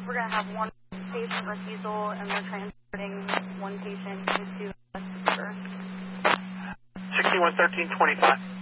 we're going to have one patient refusal, and we're transporting one patient into a 611325.